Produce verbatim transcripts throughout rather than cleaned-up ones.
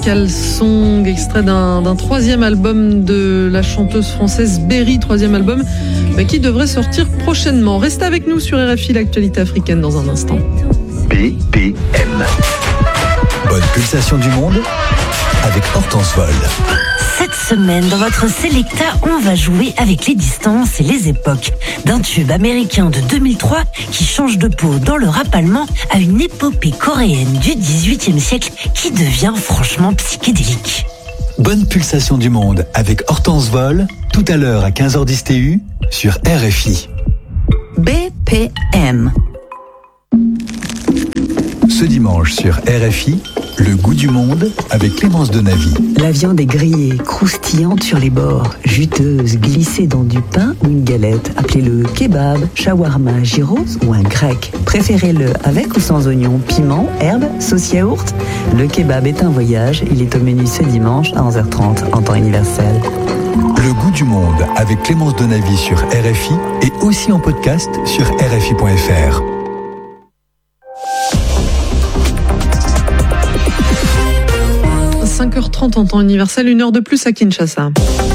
Tropical Song, extrait d'un, d'un troisième album de la chanteuse française Berry, troisième album bah, qui devrait sortir prochainement. Restez avec nous sur R F I, l'actualité africaine dans un instant. B P M. Bonne pulsation du monde avec Hortense Vol. Cette semaine, dans votre Selecta, on va jouer avec les distances et les époques. D'un tube américain de deux mille trois qui change de peau dans le rap allemand à une épopée coréenne du dix-huitième siècle qui devient franchement psychédélique. Bonne pulsation du monde avec Hortense Vol, tout à l'heure à quinze heures dix T U sur R F I. B P M. Ce dimanche sur R F I, le goût du monde avec Clémence Donavy. La viande est grillée, croustillante sur les bords, juteuse, glissée dans du pain ou une galette. Appelez-le kebab, shawarma, gyros ou un grec. Préférez-le avec ou sans oignons, piment, herbes, sauce yaourt. Le kebab est un voyage, il est au menu ce dimanche à onze heures trente en temps universel. Le goût du monde avec Clémence Donavy sur R F I et aussi en podcast sur R F I point F R. cinq heures trente en temps universel, une heure de plus à Kinshasa.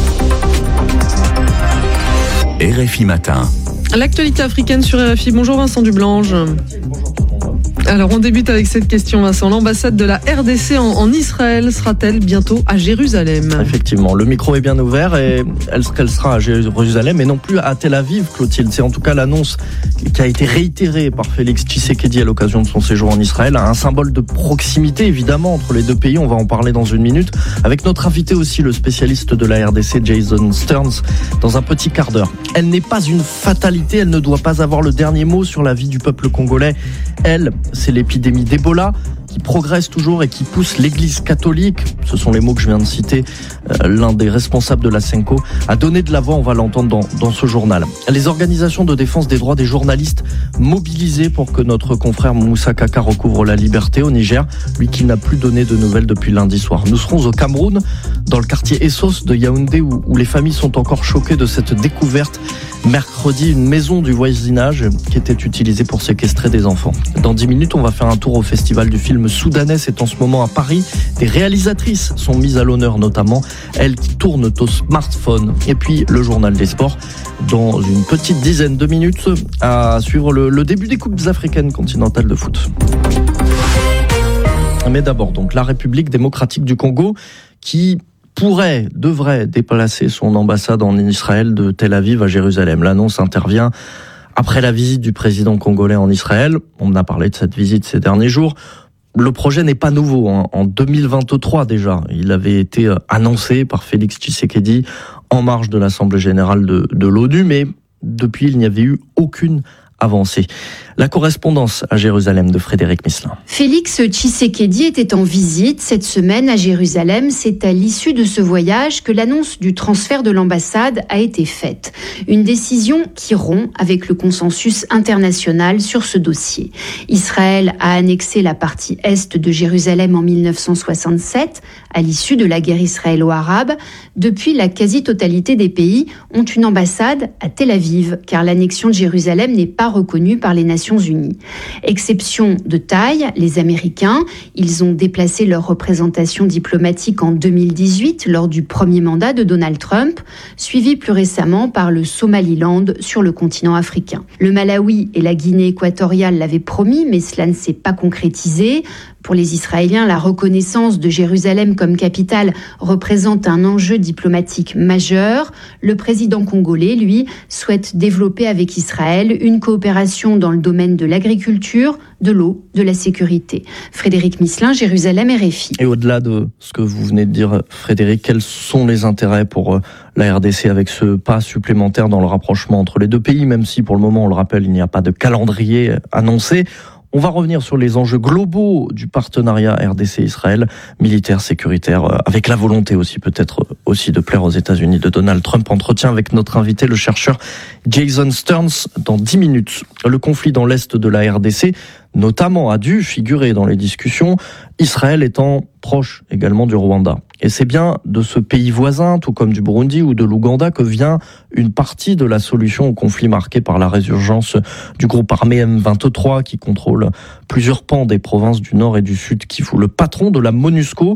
R F I Matin. L'actualité africaine sur R F I. Bonjour Vincent Dublange. Alors on débute avec cette question Vincent. L'ambassade de la R D C en, en Israël sera-t-elle bientôt à Jérusalem ? Effectivement, le micro est bien ouvert et elle, elle sera à Jérusalem et non plus à Tel Aviv, Clotilde. C'est en tout cas l'annonce qui a été réitérée par Félix Tshisekedi à l'occasion de son séjour en Israël. Un symbole de proximité évidemment entre les deux pays, on va en parler dans une minute. Avec notre invité aussi, le spécialiste de la R D C, Jason Stearns, dans un petit quart d'heure. Elle n'est pas une fatalité, elle ne doit pas avoir le dernier mot sur la vie du peuple congolais. Elle, c'est l'épidémie d'Ebola qui progresse toujours et qui pousse l'Église catholique, ce sont les mots que je viens de citer, euh, l'un des responsables de la Senko, à donner de la voix, on va l'entendre dans, dans ce journal. Les organisations de défense des droits des journalistes mobilisées pour que notre confrère Moussa Kaka recouvre la liberté au Niger, lui qui n'a plus donné de nouvelles depuis lundi soir. Nous serons au Cameroun, dans le quartier Essos de Yaoundé, où, où les familles sont encore choquées de cette découverte. Mercredi, une maison du voisinage qui était utilisée pour séquestrer des enfants. Dans dix minutes, on va faire un tour au festival du film soudanais. C'est en ce moment à Paris. Des réalisatrices sont mises à l'honneur, notamment elles qui tournent au smartphone. Et puis, le journal des sports. Dans une petite dizaine de minutes, à suivre le, le début des Coupes africaines continentales de foot. Mais d'abord, donc, la République démocratique du Congo qui pourrait, devrait déplacer son ambassade en Israël de Tel Aviv à Jérusalem. L'annonce intervient après la visite du président congolais en Israël. On a parlé de cette visite ces derniers jours. Le projet n'est pas nouveau. Hein. En deux mille vingt-trois déjà, il avait été annoncé par Félix Tshisekedi en marge de l'Assemblée générale de, de l'ONU, mais depuis, il n'y avait eu aucune avancée. La correspondance à Jérusalem de Frédéric Misselin. Félix Tshisekedi était en visite cette semaine à Jérusalem. C'est à l'issue de ce voyage que l'annonce du transfert de l'ambassade a été faite. Une décision qui rompt avec le consensus international sur ce dossier. Israël a annexé la partie est de Jérusalem en mille neuf cent soixante-sept, à l'issue de la guerre israélo-arabe. Depuis, la quasi-totalité des pays ont une ambassade à Tel Aviv, car l'annexion de Jérusalem n'est pas reconnue par les Nations Unies. Exception de taille, les Américains, ils ont déplacé leur représentation diplomatique en deux mille dix-huit lors du premier mandat de Donald Trump, suivi plus récemment par le Somaliland sur le continent africain. Le Malawi et la Guinée équatoriale l'avaient promis, mais cela ne s'est pas concrétisé. Pour les Israéliens, la reconnaissance de Jérusalem comme capitale représente un enjeu diplomatique majeur. Le président congolais, lui, souhaite développer avec Israël une coopération dans le domaine de l'agriculture, de l'eau, de la sécurité. Frédéric Misselin, Jérusalem, R F I. Et au-delà de ce que vous venez de dire, Frédéric, quels sont les intérêts pour la R D C avec ce pas supplémentaire dans le rapprochement entre les deux pays, même si pour le moment, on le rappelle, il n'y a pas de calendrier annoncé? On va revenir sur les enjeux globaux du partenariat R D C-Israël, militaire, sécuritaire, avec la volonté aussi peut-être aussi de plaire aux États-Unis de Donald Trump. Entretien avec notre invité, le chercheur Jason Stearns, dans dix minutes. Le conflit dans l'Est de la R D C, notamment, a dû figurer dans les discussions, Israël étant proche également du Rwanda. Et c'est bien de ce pays voisin, tout comme du Burundi ou de l'Ouganda, que vient une partie de la solution au conflit marqué par la résurgence du groupe armé M vingt-trois qui contrôle plusieurs pans des provinces du Nord et du Sud Kivu. Le patron de la MONUSCO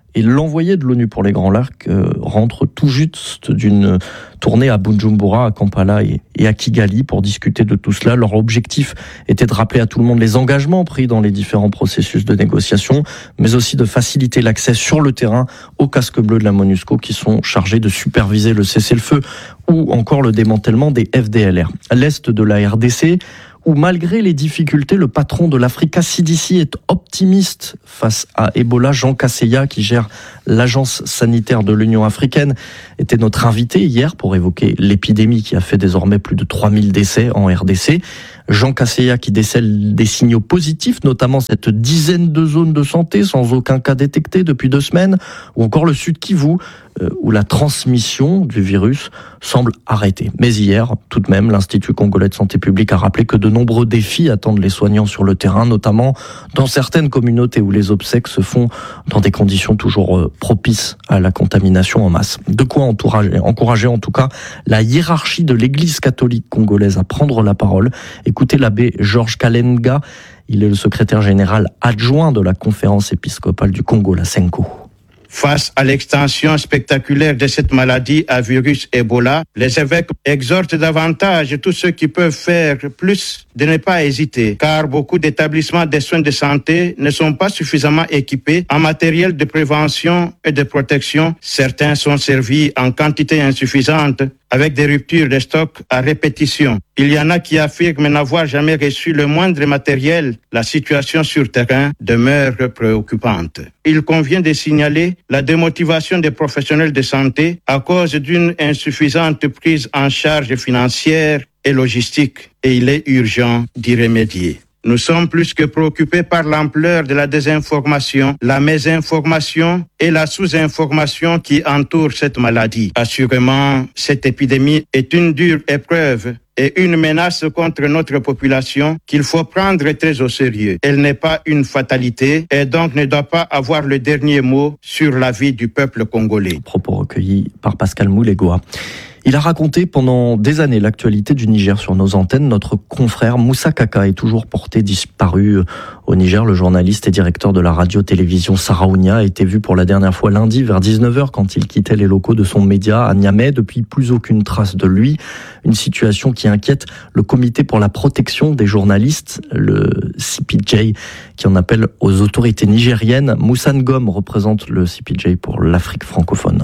Et l'envoyé de l'ONU pour les Grands Lacs euh, rentre tout juste d'une tournée à Bujumbura, à Kampala et, et à Kigali pour discuter de tout cela. Leur objectif était de rappeler à tout le monde les engagements pris dans les différents processus de négociation, mais aussi de faciliter l'accès sur le terrain aux casques bleus de la MONUSCO qui sont chargés de superviser le cessez-le-feu ou encore le démantèlement des F D L R. À l'est de la R D C, où malgré les difficultés, le patron de l'Africa C D C est optimiste face à Ebola. Jean Kaseya, qui gère l'agence sanitaire de l'Union africaine, était notre invité hier pour évoquer l'épidémie qui a fait désormais plus de trois mille décès en R D C. Jean Kaseya qui décèle des signaux positifs, notamment cette dizaine de zones de santé sans aucun cas détecté depuis deux semaines, ou encore le Sud Kivu, euh, où la transmission du virus semble arrêtée. Mais hier, tout de même, l'Institut congolais de santé publique a rappelé que de nombreux défis attendent les soignants sur le terrain, notamment dans certaines communautés où les obsèques se font dans des conditions toujours euh, propices à la contamination en masse. De quoi encourager, encourager en tout cas la hiérarchie de l'Église catholique congolaise à prendre la parole. Écoutez l'abbé Georges Kalenga, il est le secrétaire général adjoint de la conférence épiscopale du Congo, la Senko. Face à l'extension spectaculaire de cette maladie à virus Ebola, les évêques exhortent davantage tous ceux qui peuvent faire plus de ne pas hésiter, car beaucoup d'établissements de soins de santé ne sont pas suffisamment équipés en matériel de prévention et de protection. Certains sont servis en quantité insuffisante, avec des ruptures de stock à répétition. Il y en a qui affirment n'avoir jamais reçu le moindre matériel. La situation sur terrain demeure préoccupante. Il convient de signaler la démotivation des professionnels de santé à cause d'une insuffisante prise en charge financière et logistique, et il est urgent d'y remédier. Nous sommes plus que préoccupés par l'ampleur de la désinformation, la mésinformation et la sous-information qui entourent cette maladie. Assurément, cette épidémie est une dure épreuve et une menace contre notre population qu'il faut prendre très au sérieux. Elle n'est pas une fatalité et donc ne doit pas avoir le dernier mot sur la vie du peuple congolais. Propos recueillis par Pascal Moulégoa. Il a raconté pendant des années l'actualité du Niger sur nos antennes. Notre confrère Moussa Kaka est toujours porté disparu au Niger. Le journaliste et directeur de la radio-télévision Saraounia a été vu pour la dernière fois lundi vers dix-neuf heures quand il quittait les locaux de son média à Niamey. Depuis, plus aucune trace de lui. Une situation qui inquiète le comité pour la protection des journalistes, le C P J, qui en appelle aux autorités nigériennes. Moussa Ngom représente le C P J pour l'Afrique francophone.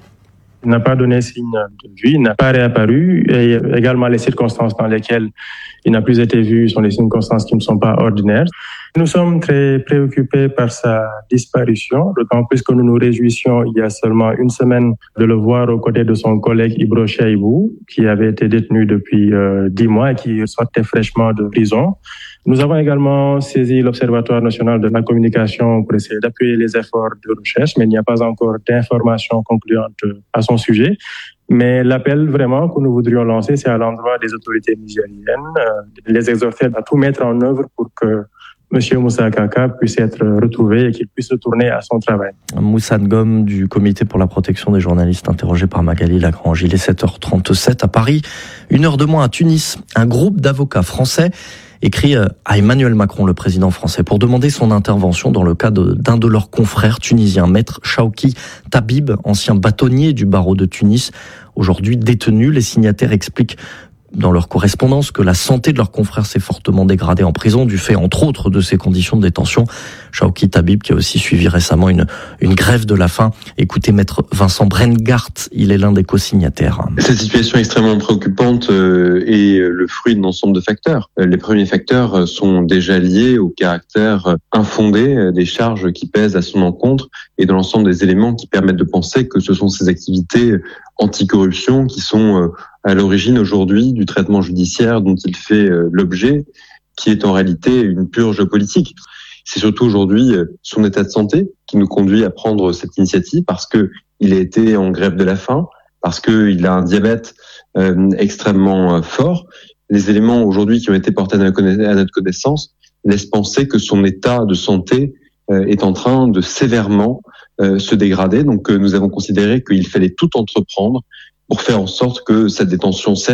Il n'a pas donné signe de vie, il n'a pas réapparu, et également les circonstances dans lesquelles il n'a plus été vu sont des circonstances qui ne sont pas ordinaires. Nous sommes très préoccupés par sa disparition, d'autant plus que nous nous réjouissions il y a seulement une semaine de le voir aux côtés de son collègue Ibro Cheibou, qui avait été détenu depuis euh, dix mois et qui sortait fraîchement de prison. Nous avons également saisi l'Observatoire national de la communication pour essayer d'appuyer les efforts de recherche, mais il n'y a pas encore d'informations concluantes à son sujet. Mais l'appel vraiment que nous voudrions lancer, c'est à l'endroit des autorités nigériennes, euh, les exhorter à tout mettre en œuvre pour que M. Moussa Kaka puisse être retrouvé et qu'il puisse retourner à son travail. Moussa Ngom du comité pour la protection des journalistes, interrogé par Magali Lagrange. Il est sept heures trente-sept à Paris, une heure de moins à Tunis. Un groupe d'avocats français écrit à Emmanuel Macron, le président français, pour demander son intervention dans le cas de, d'un de leurs confrères tunisiens, maître Chawki Tabib, ancien bâtonnier du barreau de Tunis, aujourd'hui détenu. Les signataires expliquent dans leur correspondance que la santé de leurs confrères s'est fortement dégradée en prison du fait, entre autres, de ces conditions de détention. Chawki Tabib qui a aussi suivi récemment une, une grève de la faim. Écoutez maître Vincent Brengart, il est l'un des co-signataires. Cette situation extrêmement préoccupante euh, est le fruit d'un ensemble de facteurs. Les premiers facteurs sont déjà liés au caractère infondé des charges qui pèsent à son encontre et de l'ensemble des éléments qui permettent de penser que ce sont ces activités anticorruption qui sont à l'origine aujourd'hui du traitement judiciaire dont il fait l'objet, qui est en réalité une purge politique. C'est surtout aujourd'hui son état de santé qui nous conduit à prendre cette initiative parce que il a été en grève de la faim, parce qu'il a un diabète euh, extrêmement fort. Les éléments aujourd'hui qui ont été portés à notre connaissance laissent penser que son état de santé euh, est en train de sévèrement euh, se dégrader. Donc euh, nous avons considéré qu'il fallait tout entreprendre pour faire en sorte que cette détention cesse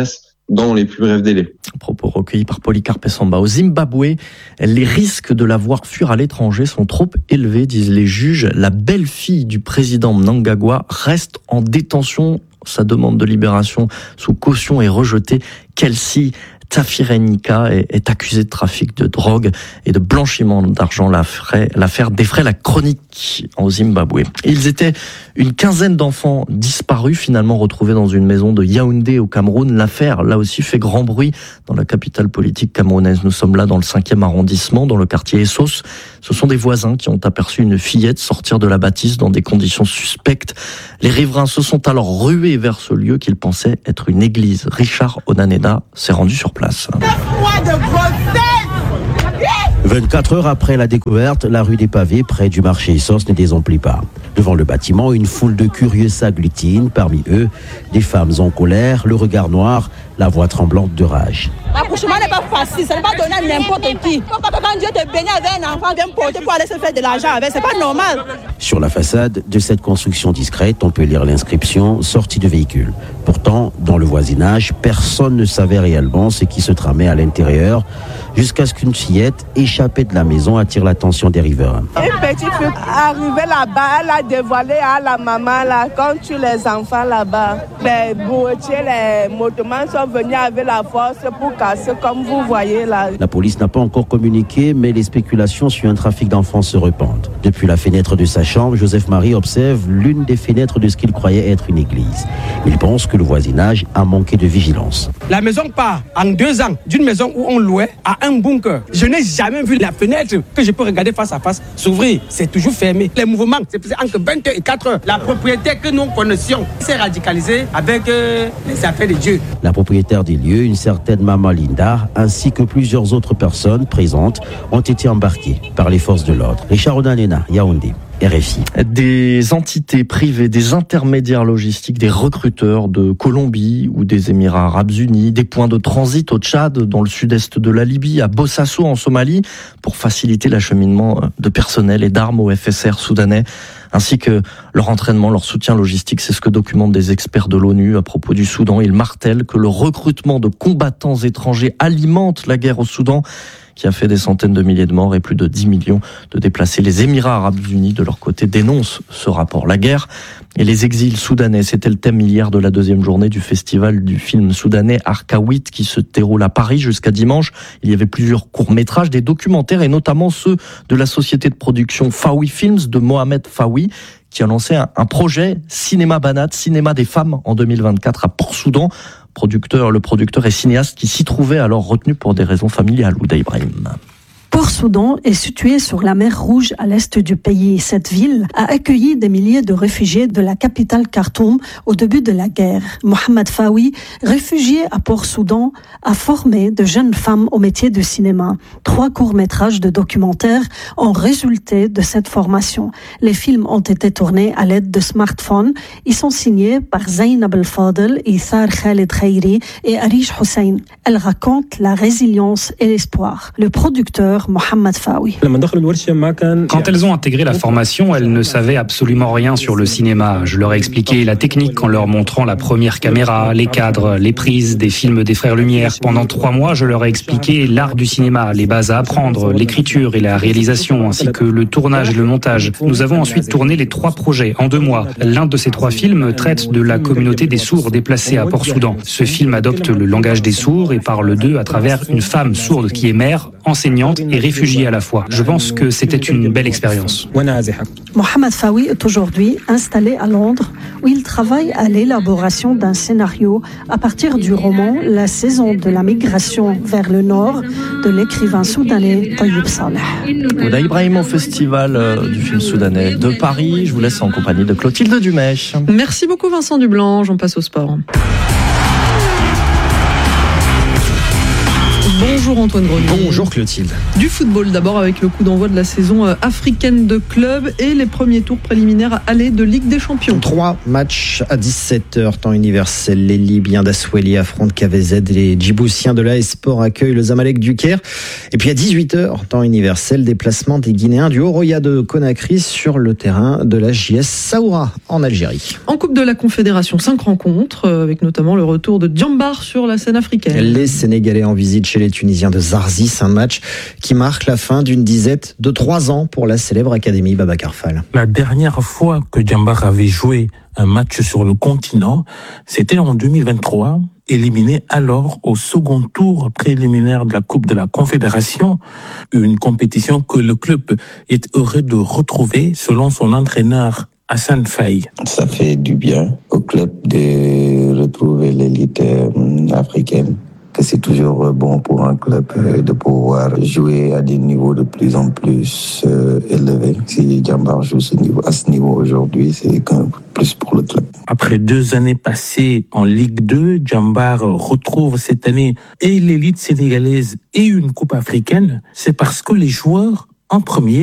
dans les plus brefs délais. Propos recueillis par Polycarpe Samba. Au Zimbabwe, les risques de la voir fuir à l'étranger sont trop élevés, disent les juges. La belle-fille du président Mnangagwa reste en détention. Sa demande de libération sous caution est rejetée. Kelsey Tafirenika est accusé de trafic de drogue et de blanchiment d'argent. L'affaire défraie la chronique au Zimbabwe. Ils étaient une quinzaine d'enfants disparus, finalement retrouvés dans une maison de Yaoundé au Cameroun. L'affaire, là aussi, fait grand bruit dans la capitale politique camerounaise. Nous sommes là dans le cinquième arrondissement, dans le quartier Essos. Ce sont des voisins qui ont aperçu une fillette sortir de la bâtisse dans des conditions suspectes. Les riverains se sont alors rués vers ce lieu qu'ils pensaient être une église. Richard Onaneda s'est rendu sur place. vingt-quatre heures après la découverte, la rue des Pavés, près du marché Essos, ne désemplit pas. Devant le bâtiment, une foule de curieux s'agglutine. Parmi eux, des femmes en colère, le regard noir, la voix tremblante de rage. L'accouchement n'est pas facile, ça n'est pas donné à n'importe qui. Quand Dieu te bénit avec un enfant, viens porter pour aller se faire de l'argent avec, c'est pas normal. Sur la façade de cette construction discrète, on peut lire l'inscription « Sortie de véhicule ». Pourtant, dans le voisinage, personne ne savait réellement ce qui se tramait à l'intérieur, jusqu'à ce qu'une fillette échappée de la maison attire l'attention des riverains. Une petite fille arrivée là-bas, elle a dévoilé à la maman, là, quand tu les enfants là-bas. Les bourretiers, les motomans sont venus avec la force pour casser, comme vous voyez là. La police n'a pas encore communiqué, mais les spéculations sur un trafic d'enfants se répandent. Depuis la fenêtre de sa chambre, Joseph Marie observe l'une des fenêtres de ce qu'il croyait être une église. Il pense que le voisinage a manqué de vigilance. La maison part en deux ans d'une maison où on louait à un bunker. Je n'ai jamais vu la fenêtre que je peux regarder face à face s'ouvrir. C'est toujours fermé. Les mouvements, c'est entre vingt heures et quatre heures. La propriétaire que nous connaissions s'est radicalisée avec euh, les affaires de Dieu. La propriétaire des lieux, une certaine Maman Linda, ainsi que plusieurs autres personnes présentes, ont été embarquées par les forces de l'ordre. Richard Onaneda, Yaoundé. R F I. Des entités privées, des intermédiaires logistiques, des recruteurs de Colombie ou des Émirats Arabes Unis, des points de transit au Tchad, dans le sud-est de la Libye, à Bossasso en Somalie, pour faciliter l'acheminement de personnel et d'armes au F S R soudanais, ainsi que leur entraînement, leur soutien logistique. C'est ce que documentent des experts de l'ONU à propos du Soudan. Ils martèlent que le recrutement de combattants étrangers alimente la guerre au Soudan, qui a fait des centaines de milliers de morts et plus de dix millions de déplacés. Les Émirats Arabes Unis, de leur côté, dénoncent ce rapport. La guerre et les exils soudanais, c'était le thème hier de la deuxième journée du festival du film soudanais Arkaouit, qui se déroule à Paris jusqu'à dimanche. Il y avait plusieurs courts-métrages, des documentaires et notamment ceux de la société de production Fawi Films de Mohamed Fawi, qui a lancé un, un projet Cinéma Banat, Cinéma des femmes en deux mille vingt-quatre à Port-Soudan. Producteur, le producteur et cinéaste qui s'y trouvait alors retenu pour des raisons familiales. Ouda Ibrahim. Port-Soudan est située sur la mer Rouge à l'est du pays. Cette ville a accueilli des milliers de réfugiés de la capitale Khartoum au début de la guerre. Mohamed Fawi, réfugié à Port-Soudan, a formé de jeunes femmes au métier du cinéma. Trois courts-métrages de documentaires ont résulté de cette formation. Les films ont été tournés à l'aide de smartphones. Ils sont signés par Zainab El-Fadel, Ithar Khaled Khairi et Arish Hussein. Elles racontent la résilience et l'espoir. Le producteur Mohamed Fawi. Quand elles ont intégré la formation, elles ne savaient absolument rien sur le cinéma. Je leur ai expliqué la technique en leur montrant la première caméra, les cadres, les prises des films des Frères Lumière. Pendant trois mois, je leur ai expliqué l'art du cinéma, les bases à apprendre, l'écriture et la réalisation, ainsi que le tournage et le montage. Nous avons ensuite tourné les trois projets en deux mois. L'un de ces trois films traite de la communauté des sourds déplacés à Port-Soudan. Ce film adopte le langage des sourds et parle d'eux à travers une femme sourde qui est mère, enseignante et réfugiés à la fois. Je pense que c'était une belle expérience. Mohamed Fawi est aujourd'hui installé à Londres où il travaille à l'élaboration d'un scénario à partir du roman La saison de la migration vers le nord de l'écrivain soudanais Tayyib Saleh. Ouda Ibrahim au festival du film soudanais de Paris. Je vous laisse en compagnie de Clotilde Dumais. Merci beaucoup Vincent Dublanc. On passe au sport. Bonjour. Bonjour Antoine Grenier. Bonjour Clotilde. Du football d'abord avec le coup d'envoi de la saison africaine de clubs et les premiers tours préliminaires aller de Ligue des Champions. Trois matchs à dix-sept heures, temps universel. Les Libyens d'Asweli affrontent K V Z. Les Djiboutiens de l'A S Sport accueillent le Zamalek du Caire. Et puis à dix-huit heures, temps universel, déplacement des Guinéens du Horoya de Conakry sur le terrain de la J S Saoura en Algérie. En Coupe de la Confédération, cinq rencontres avec notamment le retour de Djambar sur la scène africaine. Les Sénégalais en visite chez les Tunisiens de Zarzis, un match qui marque la fin d'une disette de trois ans pour la célèbre académie Babacar Fall. La dernière fois que Djambar avait joué un match sur le continent, c'était en deux mille vingt-trois, éliminé alors au second tour préliminaire de la Coupe de la Confédération, une compétition que le club est heureux de retrouver selon son entraîneur Hassan Faye. Ça fait du bien au club de retrouver l'élite africaine. C'est toujours bon pour un club de pouvoir jouer à des niveaux de plus en plus euh, élevés. Si Djambar joue ce niveau, à ce niveau aujourd'hui, c'est quand même plus pour le club. Après deux années passées en Ligue deux, Djambar retrouve cette année et l'élite sénégalaise et une coupe africaine. C'est parce que les joueurs, en premier,